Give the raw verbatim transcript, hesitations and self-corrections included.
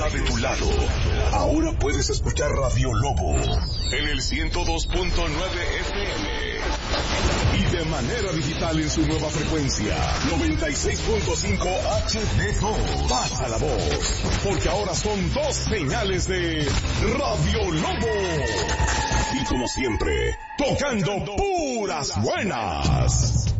está de tu lado. Ahora puedes escuchar Radio Lobo en el ciento dos punto nueve F M y de manera digital en su nueva frecuencia noventa y seis punto cinco H D dos. Pasa la voz, porque ahora son dos señales de Radio Lobo. Y como siempre, tocando puras buenas.